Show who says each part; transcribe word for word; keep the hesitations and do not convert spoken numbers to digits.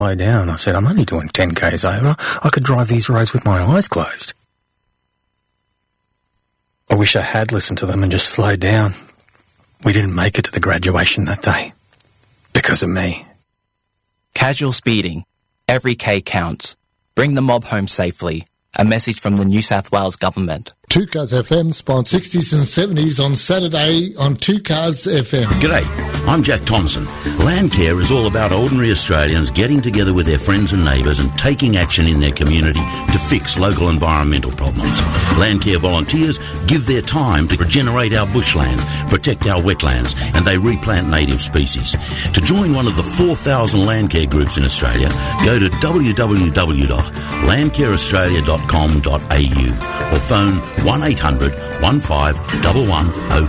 Speaker 1: Slow down. I said, I'm only doing ten kays over. I could drive these roads with my eyes closed. I wish I had listened to them and just slowed down. We didn't make it to the graduation that day. Because of me.
Speaker 2: Casual speeding. Every K counts. Bring the mob home safely. A message from the New South Wales Government.
Speaker 3: Two Cars F M spawned sixties and seventies on Saturday on Two Cars F M.
Speaker 4: G'day, I'm Jack Thompson. Landcare is all about ordinary Australians getting together with their friends and neighbours and taking action in their community to fix local environmental problems. Landcare volunteers give their time to regenerate our bushland, protect our wetlands, and they replant native species. To join one of the four thousand Landcare groups in Australia, go to w w w dot landcare australia dot com dot a u or phone one eight hundred, one five one one oh